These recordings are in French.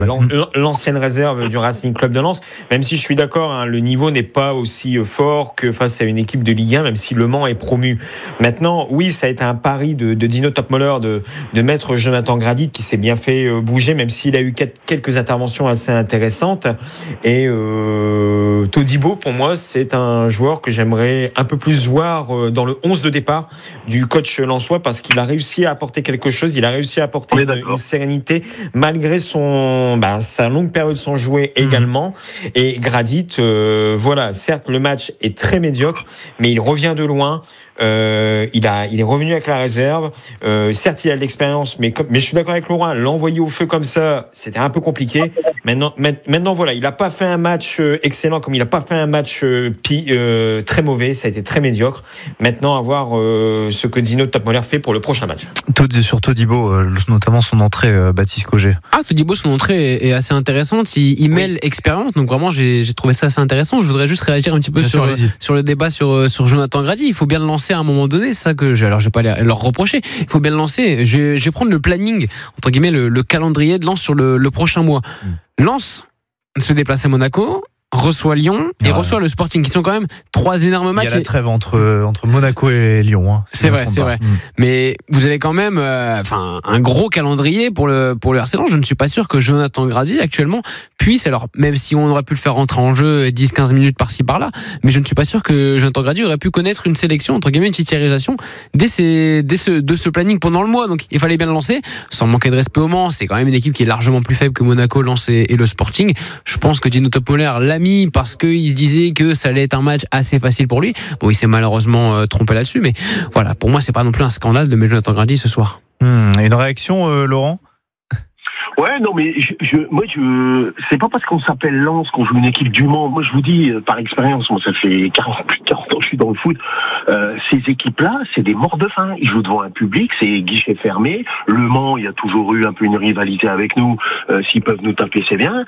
L'ancienne réserve du Racing Club de Lens, même si je suis d'accord, hein, le niveau n'est pas aussi fort que face à une équipe de Ligue 1, même si Le Mans est promu. Maintenant, oui, ça a été un pari de Dino Toppmöller de mettre Jonathan Gradit, qui s'est bien fait bouger, même s'il a eu quelques interventions assez intéressantes. Et Todibo, pour moi, c'est un joueur que j'aimerais un peu plus voir dans le 11 de départ du coach lensois, parce qu'il a réussi à apporter quelque chose, il a réussi à apporter une sérénité malgré sa longue période sans jouer également. Et Gradit, voilà, certes le match est très médiocre, mais il revient de loin. Il est revenu avec la réserve. Certes, il a de l'expérience, mais je suis d'accord avec Laurent. L'envoyer au feu comme ça, c'était un peu compliqué. Maintenant, voilà, il a pas fait un match excellent, comme il a pas fait un match très mauvais. Ça a été très médiocre. Maintenant, à voir ce que Dino Toppmöller fait pour le prochain match. Sur Todibo, notamment son entrée, Baptiste Cogé. Todibo, son entrée est assez intéressante. Il mêle expérience, donc vraiment, j'ai trouvé ça assez intéressant. Je voudrais juste réagir un petit peu sur le débat sur Jonathan Gradit. Il faut bien le lancer à un moment donné, c'est ça que je vais pas leur reprocher. Il faut bien le lancer. Je vais prendre le planning, entre guillemets, le calendrier de Lens sur le prochain mois. Lens se déplace à Monaco, reçoit Lyon et reçoit le Sporting, qui sont quand même 3 énormes matchs. Il y a la trêve entre Monaco et Lyon. Hein, c'est vrai. Mais vous avez quand même un gros calendrier pour le RC Lens. Je ne suis pas sûr que Jonathan Gradit actuellement puisse, alors même si on aurait pu le faire rentrer en jeu 10-15 minutes par-ci par-là, mais je ne suis pas sûr que Jonathan Gradit aurait pu connaître une sélection, entre guillemets, une titularisation de ce planning pendant le mois. Donc il fallait bien le lancer, sans manquer de respect au Mans. C'est quand même une équipe qui est largement plus faible que Monaco, Lens et le Sporting. Je pense que Dino Toppmöller l'a mis parce qu'il se disait que ça allait être un match assez facile pour lui. Bon, il s'est malheureusement trompé là-dessus, mais voilà, pour moi c'est pas non plus un scandale de mettre Jonathan Gradit ce soir. Une réaction, Laurent ? Ouais, non, mais moi, c'est pas parce qu'on s'appelle Lens qu'on joue une équipe du Mans. Moi, je vous dis, par expérience, moi, ça fait 40 ans que je suis dans le foot. Ces équipes-là, c'est des morts de faim. Ils jouent devant un public, c'est guichet fermé. Le Mans, il y a toujours eu un peu une rivalité avec nous. S'ils peuvent nous taper, c'est bien.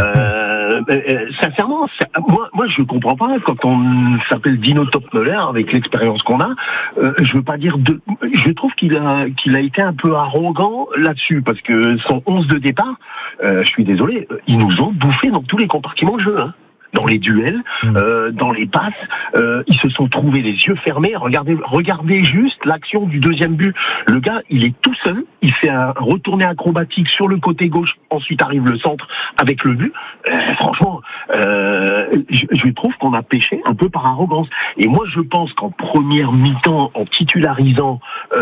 Sincèrement, moi, je comprends pas quand on s'appelle Dino Toppmöller avec l'expérience qu'on a. Je veux pas dire je trouve qu'il a été un peu arrogant là-dessus, parce que son 11 de départ, je suis désolé, ils nous ont bouffé dans tous les compartiments de jeu, hein. Dans les duels, dans les passes, ils se sont trouvés les yeux fermés. Regardez juste l'action du deuxième but. Le gars, il est tout seul, il fait un retourné acrobatique sur le côté gauche, ensuite arrive le centre avec le but. Franchement, je trouve qu'on a pêché un peu par arrogance. Et moi, je pense qu'en première mi-temps, en titularisant,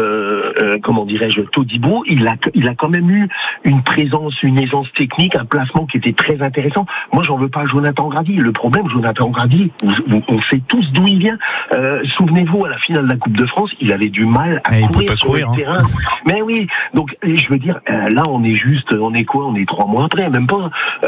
Todibo, il a quand même eu une présence, une aisance technique, un placement qui était très intéressant. Moi, j'en veux pas à Jonathan Gradit. Le problème, Jonathan Gradit, on sait tous d'où il vient. Souvenez-vous, à la finale de la Coupe de France, il avait du mal à courir sur le terrain. Mais oui, donc je veux dire, là, on est 3 mois après, même pas.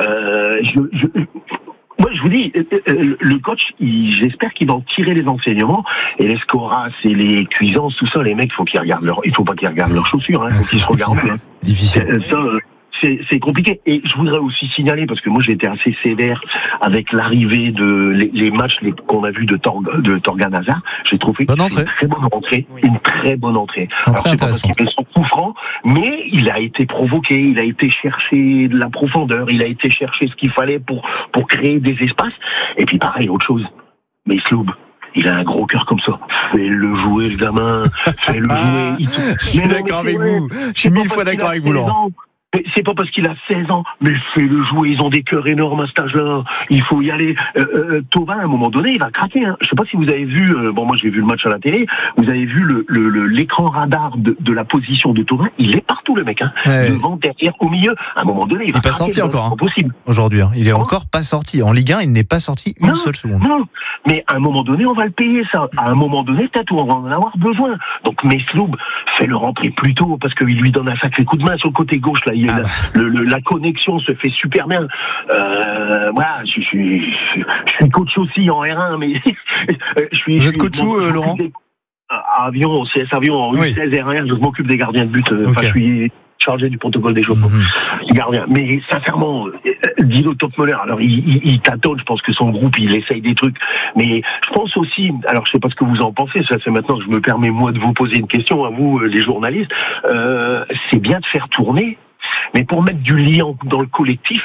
Moi, je vous dis, le coach, j'espère qu'il va en tirer les enseignements. Et les Scoras et les Cuisances, tout ça, les mecs, il faut pas qu'ils regardent leurs chaussures, hein, faut qu'ils se regardent. Hein. Difficile. C'est compliqué. Et je voudrais aussi signaler, parce que moi j'ai été assez sévère avec l'arrivée les matchs qu'on a vus de Torgan Hazard. J'ai trouvé que c'est une très bonne entrée. Alors c'est pas parce qu'il fait son coup franc, mais il a été provoqué, il a été chercher de la profondeur, il a été chercher ce qu'il fallait pour créer des espaces. Et puis pareil, autre chose. Mais Sloub, il a un gros cœur comme ça. Fais-le jouer, le gamin. Fais-le jouer. Je suis d'accord avec vous. Je suis 1000 fois d'accord avec vous, Laurent. C'est pas parce qu'il a 16 ans, mais fais-le jouer, ils ont des cœurs énormes à cet âge-là, il faut y aller. Thauvin, à un moment donné, il va craquer. Hein. Je sais pas si vous avez vu, moi j'ai vu le match à la télé, vous avez vu l'écran radar de la position de Thauvin, il est partout le mec, hein. Ouais. Devant, derrière, au milieu. À un moment donné, il va pas sorti encore, hein. Possible. Aujourd'hui, hein. Il est encore pas sorti. En Ligue 1, il n'est pas sorti une seule seconde. Non, mais à un moment donné, on va le payer ça. À un moment donné, peut-être on va en avoir besoin. Donc Mesloub, fais-le rentrer plus tôt, parce qu'il lui donne un sacré coup de main sur le côté gauche, là. La connexion se fait super bien. Voilà, je suis coach aussi en R1, mais Vous êtes coach où, Laurent? Avion, CS Avion, en U16 R1, je m'occupe des gardiens de but. Enfin, je suis chargé du protocole des joueurs gardiens. Mais sincèrement, Dino Toppmöller, alors il tâtonne, je pense que son groupe, il essaye des trucs. Mais je pense aussi, alors je sais pas ce que vous en pensez, ça c'est maintenant que je me permets moi de vous poser une question à vous, les journalistes, c'est bien de faire tourner Mais pour mettre du lien dans le collectif,